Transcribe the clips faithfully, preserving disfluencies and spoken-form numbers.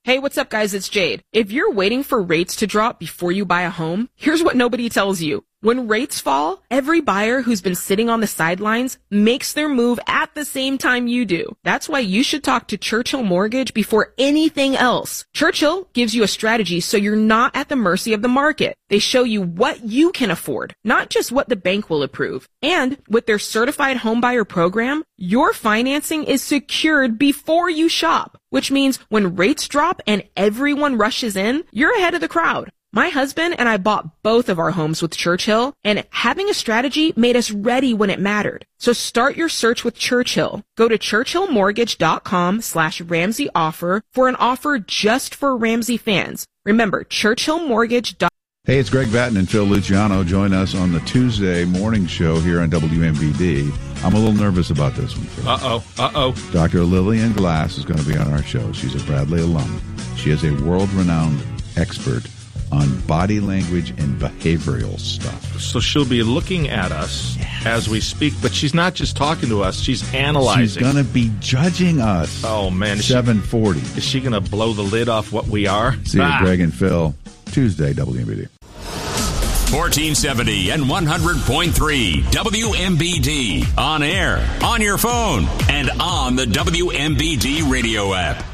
Hey, what's up, guys? It's Jade. If you're waiting for rates to drop before you buy a home, here's what nobody tells you. When rates fall, every buyer who's been sitting on the sidelines makes their move at the same time you do. That's why you should talk to Churchill Mortgage before anything else. Churchill gives you a strategy so you're not at the mercy of the market. They show you what you can afford, not just what the bank will approve. And with their certified homebuyer program, your financing is secured before you shop, which means when rates drop and everyone rushes in, you're ahead of the crowd. My husband and I bought both of our homes with Churchill, and having a strategy made us ready when it mattered. So start your search with Churchill. Go to churchillmortgage.com slash Ramsey offer for an offer just for Ramsey fans. Remember, churchillmortgage.com. Hey, it's Greg Batten and Phil Luciano. Join us on the Tuesday morning show here on W M B D. I'm a little nervous about this one, Phil. Uh-oh, uh-oh. Doctor Lillian Glass is going to be on our show. She's a Bradley alum. She is a world-renowned expert on body language and behavioral stuff. So she'll be looking at us yes. as we speak, but she's not just talking to us, she's analyzing. She's going to be judging us. Oh, man. seven forty. Is she going to blow the lid off what we are? See ah. you, Greg and Phil. Tuesday, W M B D. fourteen seventy and one hundred point three W M B D. On air, on your phone, and on the W M B D radio app.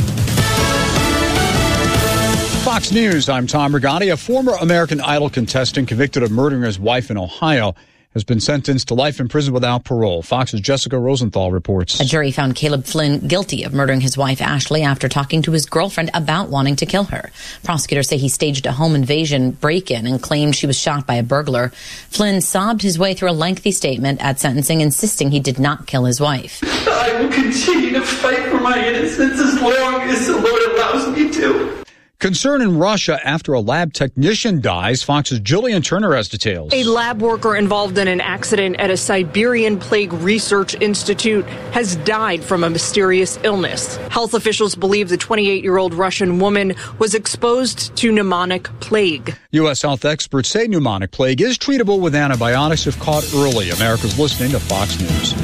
Fox News, I'm Tom Rigotti. A former American Idol contestant convicted of murdering his wife in Ohio has been sentenced to life in prison without parole. Fox's Jessica Rosenthal reports. A jury found Caleb Flynn guilty of murdering his wife, Ashley, after talking to his girlfriend about wanting to kill her. Prosecutors say he staged a home invasion break-in and claimed she was shot by a burglar. Flynn sobbed his way through a lengthy statement at sentencing, insisting he did not kill his wife. I will continue to fight for my innocence as long as the Lord allows me to. Concern in Russia after a lab technician dies. Fox's Julian Turner has details. A lab worker involved in an accident at a Siberian Plague Research Institute has died from a mysterious illness. Health officials believe the twenty-eight-year-old Russian woman was exposed to pneumonic plague. U S health experts say pneumonic plague is treatable with antibiotics if caught early. America's listening to Fox News.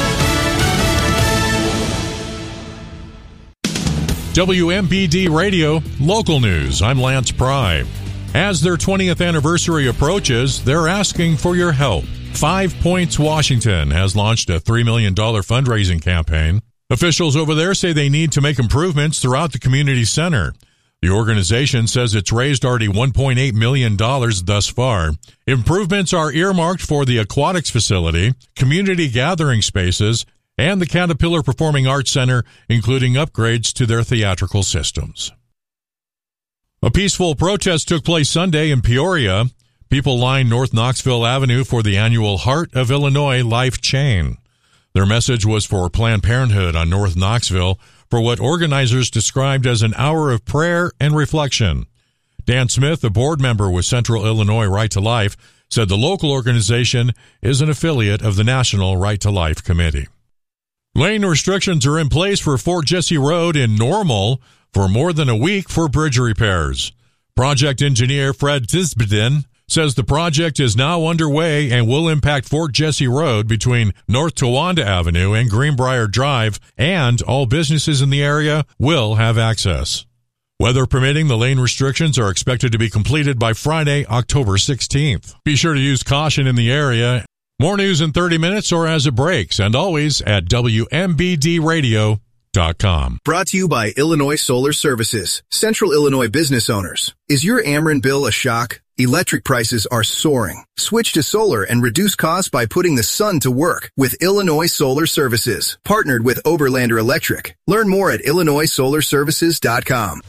W M B D Radio, local news. I'm Lance Pry. As their twentieth anniversary approaches, they're asking for your help. Five Points Washington has launched a three million dollars fundraising campaign. Officials over there say they need to make improvements throughout the community center. The organization says it's raised already one point eight million dollars thus far. Improvements are earmarked for the aquatics facility, community gathering spaces, and the Caterpillar Performing Arts Center, including upgrades to their theatrical systems. A peaceful protest took place Sunday in Peoria. People lined North Knoxville Avenue for the annual Heart of Illinois Life Chain. Their message was for Planned Parenthood on North Knoxville for what organizers described as an hour of prayer and reflection. Dan Smith, a board member with Central Illinois Right to Life, said the local organization is an affiliate of the National Right to Life Committee. Lane restrictions are in place for Fort Jesse Road in Normal for more than a week for bridge repairs. Project engineer Fred Tisbedin says the project is now underway and will impact Fort Jesse Road between North Towanda Avenue and Greenbrier Drive, and all businesses in the area will have access. Weather permitting, the lane restrictions are expected to be completed by Friday, October sixteenth. Be sure to use caution in the area. More news in thirty minutes or as it breaks, and always at W M B D radio dot com. Brought to you by Illinois Solar Services, Central Illinois business owners. Is your Ameren bill a shock? Electric prices are soaring. Switch to solar and reduce costs by putting the sun to work with Illinois Solar Services, partnered with Oberlander Electric. Learn more at illinois solar services dot com.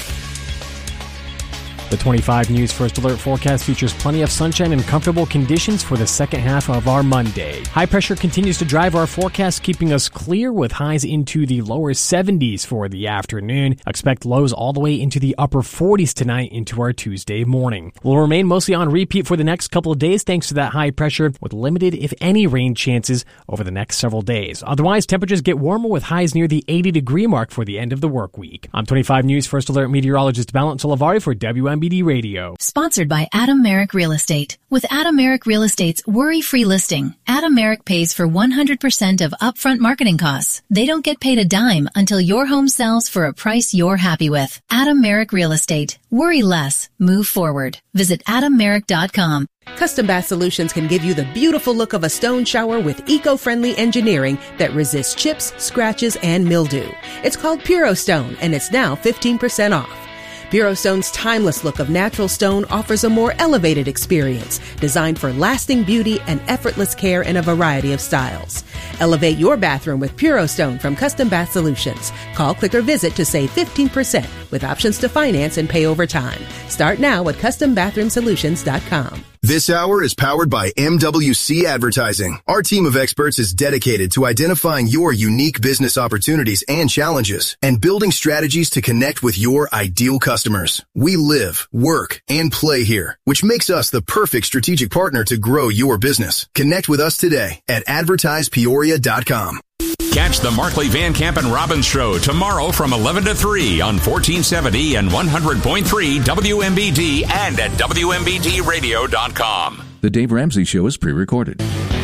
The twenty-five News First Alert forecast features plenty of sunshine and comfortable conditions for the second half of our Monday. High pressure continues to drive our forecast, keeping us clear with highs into the lower seventies for the afternoon. Expect lows all the way into the upper forties tonight into our Tuesday morning. We'll remain mostly on repeat for the next couple of days thanks to that high pressure, with limited, if any, rain chances over the next several days. Otherwise, temperatures get warmer with highs near the eighty degree mark for the end of the work week. I'm twenty-five News First Alert meteorologist Balint Solavari for W M B. B D Radio. Sponsored by Adam Merrick Real Estate. With Adam Merrick Real Estate's worry-free listing, Adam Merrick pays for one hundred percent of upfront marketing costs. They don't get paid a dime until your home sells for a price you're happy with. Adam Merrick Real Estate. Worry less. Move forward. Visit adam merrick dot com. Custom Bath Solutions can give you the beautiful look of a stone shower with eco-friendly engineering that resists chips, scratches, and mildew. It's called Puro Stone, and it's now fifteen percent off. Puro Stone's timeless look of natural stone offers a more elevated experience, designed for lasting beauty and effortless care in a variety of styles. Elevate your bathroom with Puro Stone from Custom Bath Solutions. Call, click, or visit to save fifteen percent with options to finance and pay over time. Start now at custom bathroom solutions dot com. This hour is powered by M W C Advertising. Our team of experts is dedicated to identifying your unique business opportunities and challenges and building strategies to connect with your ideal customers. We live, work, and play here, which makes us the perfect strategic partner to grow your business. Connect with us today at advertise peoria dot com. Catch the Markley, Van Camp, and Robbins Show tomorrow from eleven to three on fourteen seventy and one hundred point three W M B D and at W M B D radio dot com. The Dave Ramsey Show is pre-recorded.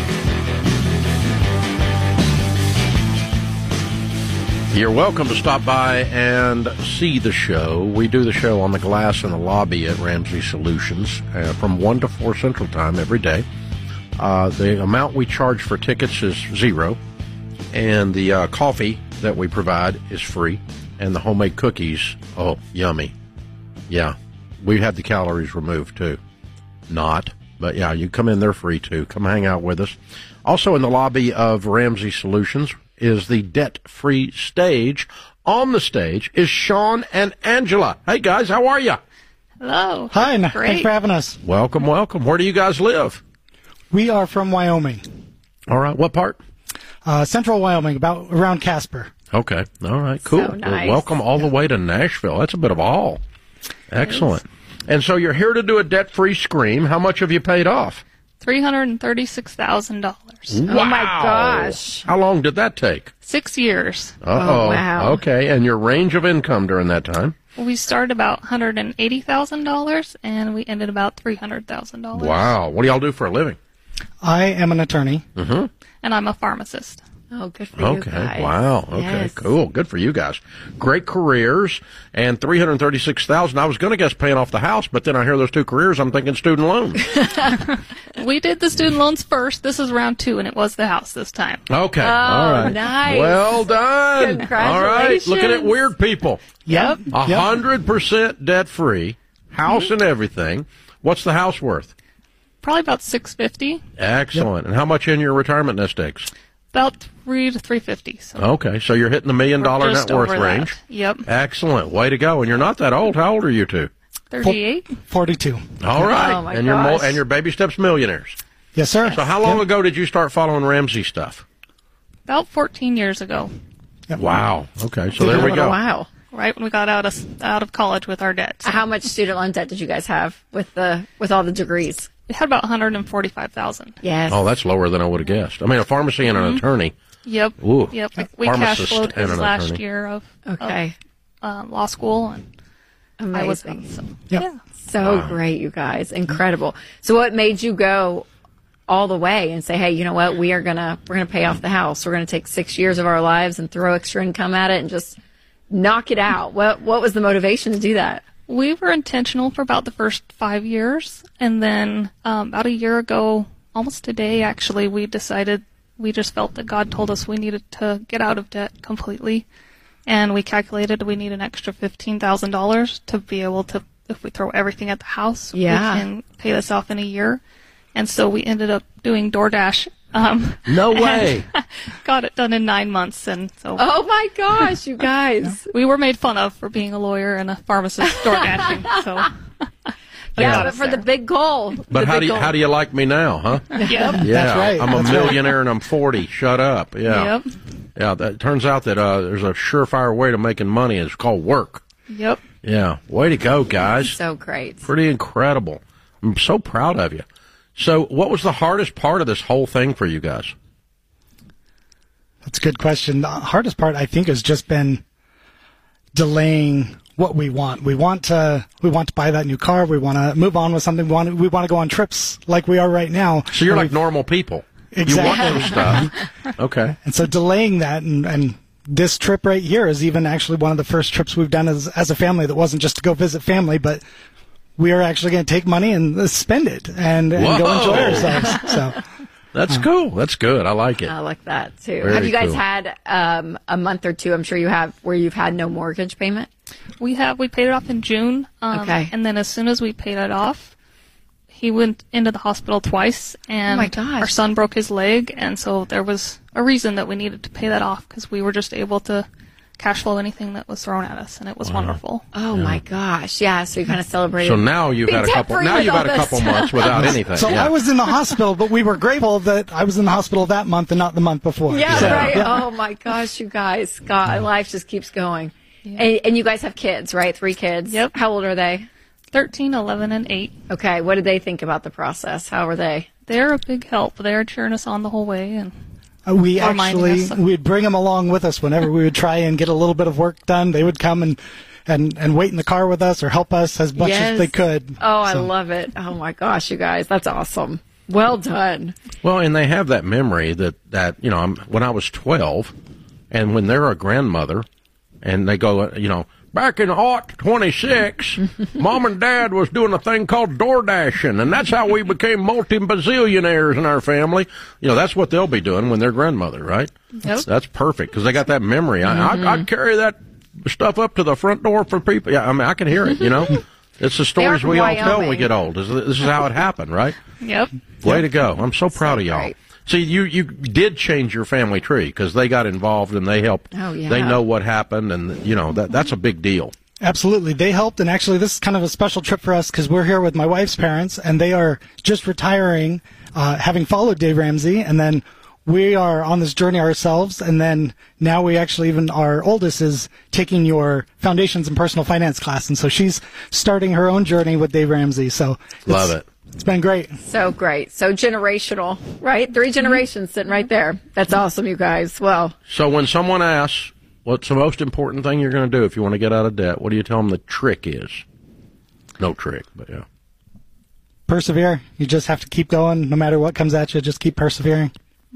You're welcome to stop by and see the show. We do the show on the glass in the lobby at Ramsey Solutions uh, from one to four Central Time every day. Uh, the amount we charge for tickets is zero. And the uh, coffee that we provide is free. And the homemade cookies, oh, yummy. Yeah, we had the calories removed, too. Not, but yeah, you come in, they're free, too. Come hang out with us. Also in the lobby of Ramsey Solutions is the debt-free stage. On the stage is Sean and Angela. Hey, guys, how are you? Hello. Hi, Great. Thanks for having us. Welcome, welcome. Where do you guys live? We are from Wyoming. All right, what part? Uh, central Wyoming, about around Casper. Okay. All right. Cool. So nice. Well, welcome all the way to Nashville. That's a bit of a haul. Excellent. And so you're here to do a debt-free scream. How much have you paid off? three hundred thirty-six thousand dollars. Wow. Oh, my gosh. How long did that take? Six years. Uh-oh. Oh, wow. Okay. And your range of income during that time? We started about one hundred eighty thousand dollars, and we ended about three hundred thousand dollars. Wow. What do y'all do for a living? I am an attorney. Mm-hmm. And I'm a pharmacist. Oh, good for okay. you guys. Okay, wow. Okay, yes. Cool. Good for you guys. Great careers, and three hundred thirty-six thousand dollars. I was going to guess paying off the house, but then I hear those two careers, I'm thinking student loans. We did the student loans first. This is round two, and it was the house this time. Okay. Oh, all right. nice. Well done. Congratulations. All right. Looking at weird people. Yep. A hundred percent debt free, house mm-hmm. and everything. What's the house worth? Probably about six fifty. Excellent. Yep. And how much in your retirement nest eggs? About three to three fifty. So okay, so you're hitting the million dollar net worth range. That. Yep. Excellent. Way to go. And you're not that old. How old are you two? Thirty-eight. Forty-two. All right. Oh my and gosh. you're mo- and your baby steps millionaires. Yes, sir. So how long yep. ago did you start following Ramsey stuff? About fourteen years ago. Yep. Wow. Okay, so there we go. Wow. Right when we got out of out of college with our debt. So. How much student loan debt did you guys have with the with all the degrees? We had about one hundred forty-five thousand. Yes. Oh, that's lower than I would have guessed. I mean, a pharmacy and an Mm-hmm. attorney. Yep. Ooh. Yep. We, we cash Pharmacist flowed and his an last attorney. year of, Okay. of uh, law school, and I was Amazing. so, Yep. yeah. So Wow. great, you guys. Incredible. So what made you go all the way and say, hey, you know what? We are going to, we're going to pay off the house. We're going to take six years of our lives and throw extra income at it and just knock it out. What, what was the motivation to do that? We were intentional for about the first five years, and then um, about a year ago, almost today actually, we decided we just felt that God told us we needed to get out of debt completely, and we calculated we need an extra fifteen thousand dollars to be able to, if we throw everything at the house, Yeah. we can pay this off in a year. And so we ended up doing DoorDash. Um, No way. got it done in nine months, and so Oh my gosh, you guys. we were made fun of for being a lawyer and a pharmacist door dashing. So Yeah, got but us for the there. big goal. But the how big do you, goal. how do you like me now, huh? Yep. Yeah, That's right. I'm a That's right. millionaire and I'm forty. Shut up. Yeah. Yep. Yeah, that turns out that uh, there's a surefire way to making money. It's called work. Yep. Yeah. Way to go, guys. So great. Pretty incredible. I'm so proud of you. So what was the hardest part of this whole thing for you guys? That's a good question. The hardest part, I think, has just been delaying what we want. We want to we want to buy that new car. We want to move on with something. We want to, we want to go on trips like we are right now. So you're like normal people. Exactly. You want those stuff. Okay. And so delaying that and, and this trip right here is even actually one of the first trips we've done as as a family that wasn't just to go visit family, but we are actually going to take money and spend it and, and go enjoy ourselves. So that's uh, cool. That's good. I like it. I like that too. Very have you guys cool. had um, a month or two? I'm sure you have, where you've had no mortgage payment. We have. We paid it off in June. Um, Okay. And then as soon as we paid it off, he went into the hospital twice, and Oh my gosh. our son broke his leg, and so there was a reason that we needed to pay that off because we were just able to cash flow anything that was thrown at us, and it was Wow. wonderful. Oh Yeah. my gosh! Yeah, so you kind of celebrated. So now you've being had a couple. debt-free Now with you've all had a this couple stuff. months without anything. So yeah. I was in the hospital, but we were grateful that I was in the hospital that month and not the month before. Yeah, So, right. yeah. Oh my gosh, you guys! God, life just keeps going. And, and you guys have kids, right? Three kids. Yep. How old are they? thirteen, eleven, and eight. Okay. What did they think about the process? How are they? They're a big help. They're cheering us on the whole way, and Uh, we Or minding actually us. we'd bring them along with us whenever we would try and get a little bit of work done. They would come and and and wait in the car with us or help us as much Yes. as they could. Oh, I So- love it. Oh my gosh, you guys, that's awesome. Well done. Well, and they have that memory that, that you know, I'm, when I was twelve, and when they're a grandmother, and they go, you know, back in aught twenty-six, Mom and Dad was doing a thing called door dashing, and that's how we became multi-bazillionaires in our family. You know, that's what they'll be doing when they're grandmother, right? Yep. That's perfect, because they got that memory. I, Mm-hmm. I, I'd carry that stuff up to the front door for people. Yeah, I mean, I can hear it, you know? It's the stories from we all tell when we Wyoming. get old. This is, this is how it happened, right? yep. Way to go. I'm so proud of y'all. great. See, you, you did change your family tree because they got involved and they helped. Oh, yeah. They know what happened, and, you know, that that's a big deal. Absolutely. They helped, and actually this is kind of a special trip for us because we're here with my wife's parents, and they are just retiring, uh, having followed Dave Ramsey, and then we are on this journey ourselves, and then now we actually, even our oldest is taking your Foundations in Personal Finance class, and so she's starting her own journey with Dave Ramsey. So it's- Love it. It's been great. So great. So generational, right? Three generations sitting right there. That's awesome, you guys. Well, So when someone asks, what's the most important thing you're going to do if you want to get out of debt, what do you tell them the trick is? No trick, but yeah. Persevere. You just have to keep going no matter what comes at you. Just keep persevering.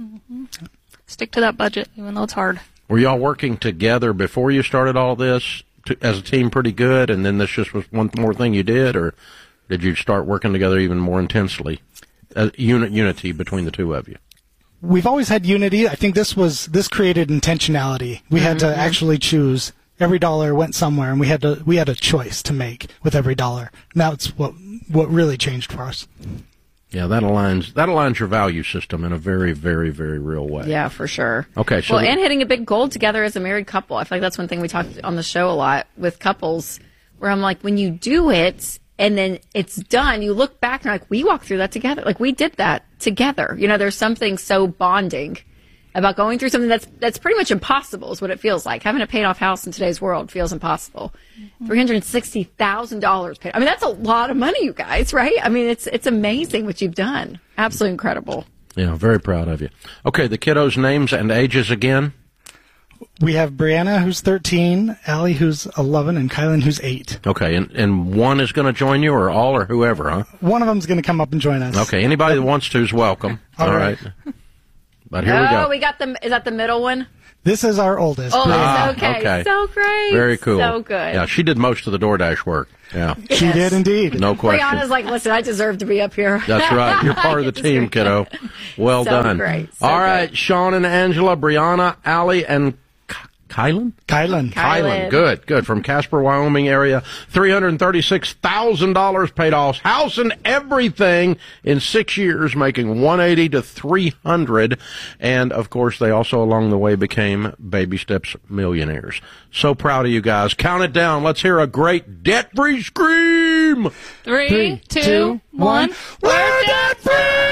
Stick to that budget, even though it's hard. Were y'all working together before you started all this to, as a team pretty good, and then this just was one more thing you did, or did you start working together even more intensely? Uh, unit, unity between the two of you. We've always had unity. I think this was this created intentionality. We had to actually choose. Every dollar went somewhere, and we had to we had a choice to make with every dollar. And that's what what really changed for us. Yeah, that aligns that aligns your value system in a very, very, very real way. yeah, for sure. Okay, so well, the- and hitting a big goal together as a married couple. I feel like that's one thing we talked on the show a lot with couples, where I'm like, when you do it and then it's done, you look back and you're like, we walked through that together. Like, we did that together. You know, there's something so bonding about going through something that's that's pretty much impossible is what it feels like. Having a paid off house in today's world feels impossible. three hundred sixty thousand dollars paid. I mean, that's a lot of money, you guys, right? I mean, it's it's amazing what you've done. Absolutely incredible. Yeah, very proud of you. Okay, the kiddos' names and ages again. We have Brianna, who's thirteen, Allie, who's eleven, and Kylan, who's eight. Okay, and, and one is going to join you, or all, or whoever, huh? One of them's going to come up and join us. Okay, anybody that wants to is welcome. All all right. right. But here oh, we go. we got the, is that the middle one? This is our oldest. Oh, Ah, okay. okay. So great. Very cool. So good. Yeah, she did most of the DoorDash work. Yeah. She did indeed. No question. Brianna's like, listen, I deserve to be up here. That's right. You're part of the team, kiddo. Well So done. great. So All right, Sean and Angela, Brianna, Allie, and Ky- Kylan? Kylan. Kylan. Good, good. From Casper, Wyoming area. three hundred thirty-six thousand dollars paid off. House and everything in six years, making one hundred eighty to three hundred. And, of course, they also along the way became baby steps millionaires. So proud of you guys. Count it down. Let's hear a great debt-free scream. Three, Three, two, two, one. one. We're debt-free!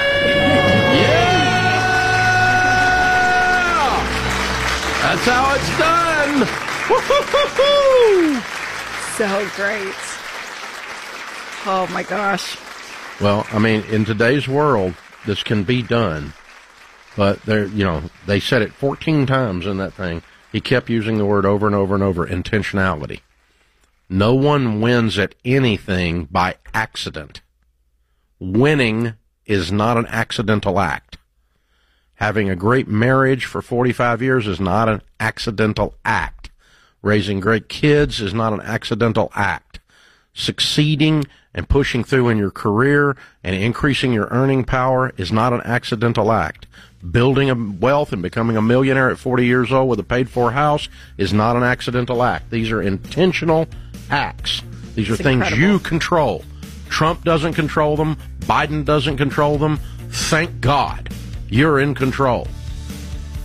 Yeah! That's how it's done. Woo-hoo-hoo-hoo! So great. Oh, my gosh. Well, I mean, in today's world, this can be done, but they're, you know, they said it fourteen times in that thing. He kept using the word over and over and over, intentionality. No one wins at anything by accident. Winning is not an accidental act. Having a great marriage for forty-five years is not an accidental act. Raising great kids is not an accidental act. Succeeding and pushing through in your career and increasing your earning power is not an accidental act. Building a wealth and becoming a millionaire at forty years old with a paid-for house is not an accidental act. These are intentional acts. These are It's things incredible. you control. Trump doesn't control them. Biden doesn't control them. Thank God you're in control.